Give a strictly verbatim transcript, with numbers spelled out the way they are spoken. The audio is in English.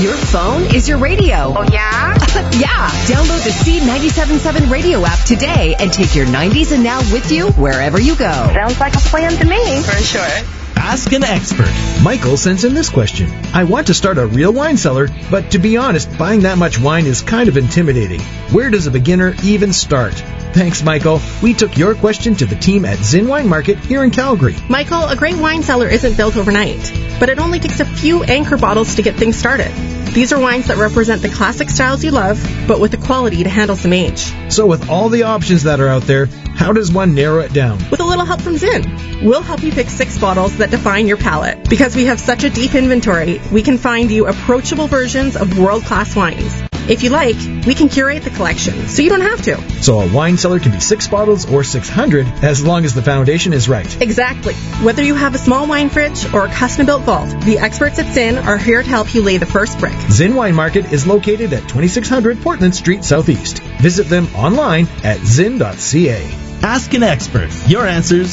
Your phone is your radio. Oh, yeah? Yeah. Download the Seed ninety-seven point seven radio app today and take your nineties and now with you wherever you go. Sounds like a plan to me. For sure. Ask an expert. Michael sends in this question. I want to start a real wine cellar, but to be honest, buying that much wine is kind of intimidating. Where does a beginner even start? Thanks, Michael. We took your question to the team at Zinn Wine Market here in Calgary. Michael, a great wine cellar isn't built overnight, but it only takes a few anchor bottles to get things started. These are wines that represent the classic styles you love, but with the quality to handle some age. So with all the options that are out there, how does one narrow it down? With a little help from Zinn. We'll help you pick six bottles that define your palate. Because we have such a deep inventory, we can find you approachable versions of world-class wines. If you like, we can curate the collection, so you don't have to. So a wine cellar can be six bottles or six hundred, as long as the foundation is right. Exactly. Whether you have a small wine fridge or a custom-built vault, the experts at Zinn are here to help you lay the first brick. Zinn Wine Market is located at twenty-six hundred Portland Street Southeast. Visit them online at zinn dot c a. Ask an expert. Your answers